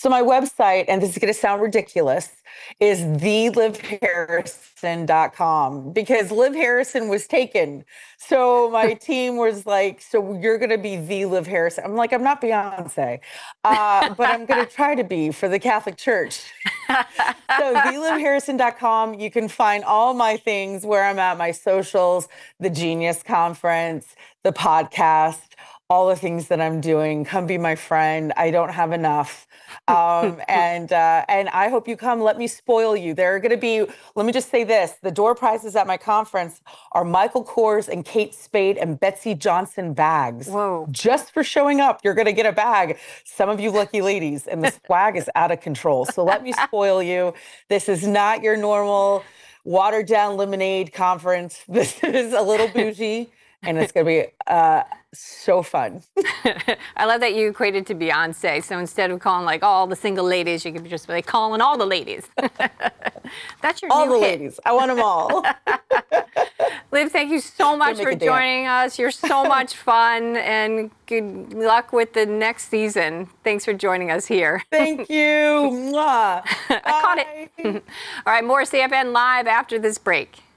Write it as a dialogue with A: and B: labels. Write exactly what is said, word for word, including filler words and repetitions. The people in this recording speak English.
A: So my website, and this is going to sound ridiculous, is the liv harrison dot com because Liv Harrison was taken. So my team was like, so you're going to be the Liv Harrison. I'm like, I'm not Beyonce, uh, but I'm going to try to be for the Catholic Church. So the liv harrison dot com, you can find all my things, where I'm at, my socials, the Genius Conference, the podcast, all the things that I'm doing. Come be my friend. I don't have enough. Um, and uh, and I hope you come. Let me spoil you. There are going to be, let me just say this, the door prizes at my conference are Michael Kors and Kate Spade and Betsey Johnson bags.
B: Whoa.
A: Just for showing up, you're going to get a bag. Some of you lucky ladies, and the swag is out of control. So let me spoil you. This is not your normal watered down lemonade conference. This is a little bougie. And it's going to be uh, so fun.
B: I love that you equated to Beyonce. So instead of calling like all the single ladies, you could just be like calling all the ladies. That's your
A: all
B: new
A: the
B: hit.
A: ladies. I want them all.
B: Liv, thank you so much for joining us. You're so much fun, and good luck with the next season. Thanks for joining us here.
A: Thank you. Mwah.
B: I caught it. All right, more C F N Live after this break.